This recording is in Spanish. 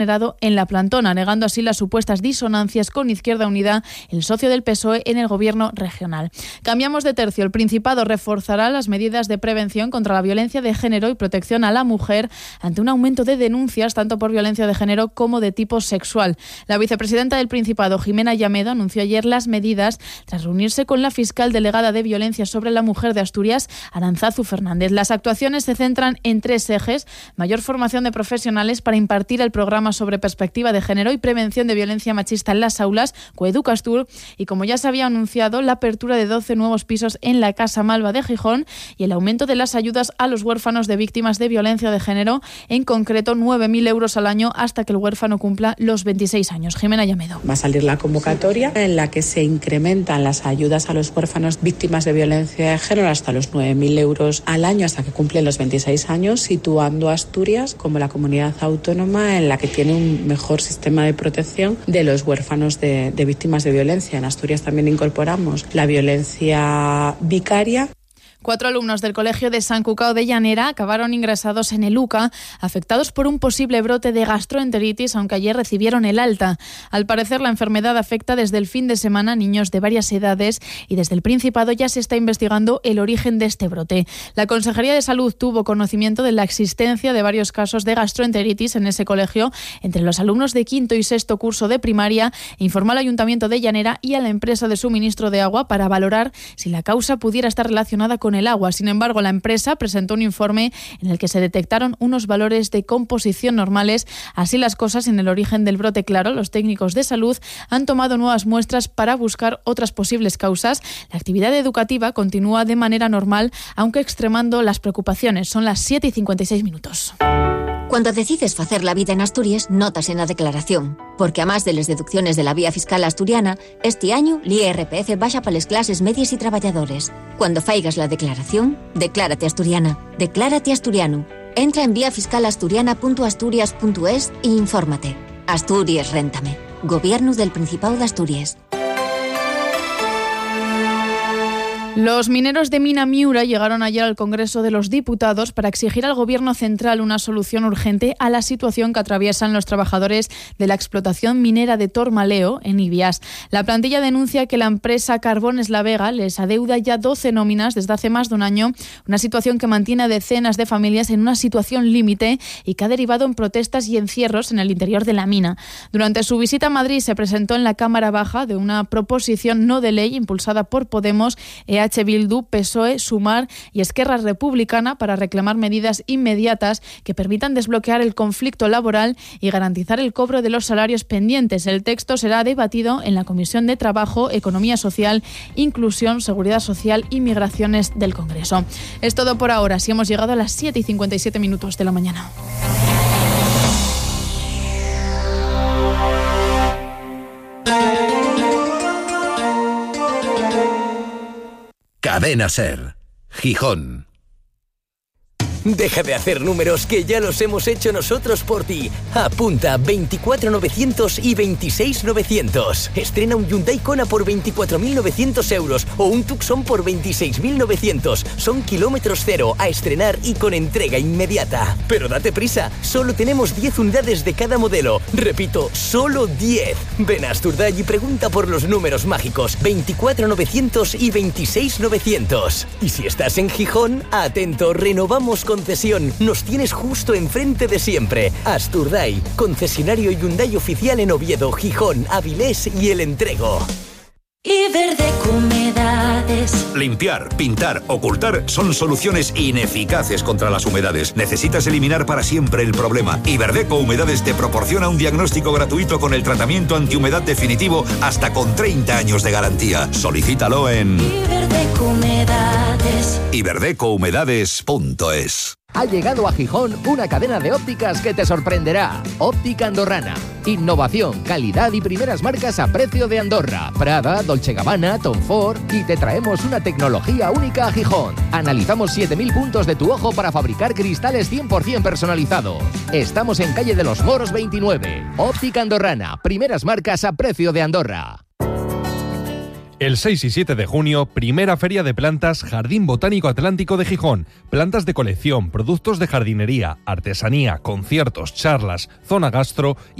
generado en la plantona, negando así las supuestas disonancias con Izquierda Unida, el socio del PSOE en el gobierno regional. Cambiamos de tercio. El Principado reforzará las medidas de prevención contra la violencia de género y protección a la mujer ante un aumento de denuncias tanto por violencia de género como de tipo sexual. La vicepresidenta del Principado, Jimena Llamedo, anunció ayer las medidas tras reunirse con la fiscal delegada de violencia sobre la mujer de Asturias, Arantzazu Fernández. Las actuaciones se centran en 3 ejes: mayor formación de profesionales para impartir el programa sobre perspectiva de género y prevención de violencia machista en las aulas, Coeducastur, y como ya se había anunciado, la apertura de 12 nuevos pisos en la Casa Malva de Gijón y el aumento de las ayudas a los huérfanos de víctimas de violencia de género, en concreto 9.000 euros al año hasta que el huérfano cumpla los 26 años. Jimena Llamedo. Va a salir la convocatoria en la que se incrementan las ayudas a los huérfanos víctimas de violencia de género hasta los 9.000 euros al año hasta que cumplen los 26 años, situando a Asturias como la comunidad autónoma en la que tiene un mejor sistema de protección de los huérfanos de víctimas de violencia. En Asturias también incorporamos la violencia vicaria. 4 alumnos del Colegio de San Cucao de Llanera acabaron ingresados en el UCA, afectados por un posible brote de gastroenteritis, aunque ayer recibieron el alta. Al parecer, la enfermedad afecta desde el fin de semana a niños de varias edades y desde el Principado ya se está investigando el origen de este brote. La Consejería de Salud tuvo conocimiento de la existencia de varios casos de gastroenteritis en ese colegio entre los alumnos de quinto y sexto curso de primaria e informó al Ayuntamiento de Llanera y a la empresa de suministro de agua para valorar si la causa pudiera estar relacionada con el agua. Sin embargo, la empresa presentó un informe en el que se detectaron unos valores de composición normales. Así las cosas, en el origen del brote claro, los técnicos de salud han tomado nuevas muestras para buscar otras posibles causas. La actividad educativa continúa de manera normal, aunque extremando las preocupaciones. Son las 7:56. Cuando decides facer la vida en Asturias, notas en la declaración. Porque a más de las deducciones de la vía fiscal asturiana, este año l'IRPF baja para las clases medias y trabajadores. Cuando faigas la declaración, declárate asturiana. Declárate asturiano. Entra en viafiscalasturiana.asturias.es e infórmate. Asturias Réntame. Gobierno del Principado de Asturias. Los mineros de Mina Miura llegaron ayer al Congreso de los Diputados para exigir al Gobierno central una solución urgente a la situación que atraviesan los trabajadores de la explotación minera de Tormaleo, en Ibias. La plantilla denuncia que la empresa Carbones La Vega les adeuda ya 12 nóminas desde hace más de un año, una situación que mantiene a decenas de familias en una situación límite y que ha derivado en protestas y encierros en el interior de la mina. Durante su visita a Madrid se presentó en la Cámara Baja de una proposición no de ley impulsada por Podemos, EH Bildu, PSOE, Sumar y Esquerra Republicana para reclamar medidas inmediatas que permitan desbloquear el conflicto laboral y garantizar el cobro de los salarios pendientes. El texto será debatido en la Comisión de Trabajo, Economía Social, Inclusión, Seguridad Social y Migraciones del Congreso. Es todo por ahora. Si hemos llegado a las 7:57 de la mañana. Cadena SER, Gijón. Deja de hacer números, que ya los hemos hecho nosotros por ti. Apunta 24.900 y 26.900. Estrena un Hyundai Kona por 24.900 euros o un Tucson por 26.900. Son kilómetros cero, a estrenar y con entrega inmediata. Pero date prisa, solo tenemos 10 unidades de cada modelo. Repito, solo 10. Ven a Asturdai y pregunta por los números mágicos 24.900 y 26.900. Y si estás en Gijón, atento, renovamos concesión. Nos tienes justo enfrente de siempre. Asturdai, concesionario Hyundai oficial en Oviedo, Gijón, Avilés y El Entrego. Iberdeco Humedades. Limpiar, pintar, ocultar son soluciones ineficaces contra las humedades. Necesitas eliminar para siempre el problema. Iberdeco Humedades te proporciona un diagnóstico gratuito con el tratamiento antihumedad definitivo hasta con 30 años de garantía. Solicítalo en Iberdeco Humedades. iberdecouhumedades.es. Ha llegado a Gijón una cadena de ópticas que te sorprenderá. Óptica Andorrana. Innovación, calidad y primeras marcas a precio de Andorra. Prada, Dolce & Gabbana, Tom Ford. Y te traemos una tecnología única a Gijón. Analizamos 7.000 puntos de tu ojo para fabricar cristales 100% personalizados. Estamos en calle de los Moros 29. Óptica Andorrana. Primeras marcas a precio de Andorra. El 6 y 7 de junio, primera feria de plantas Jardín Botánico Atlántico de Gijón. Plantas de colección, productos de jardinería, artesanía, conciertos, charlas, zona gastro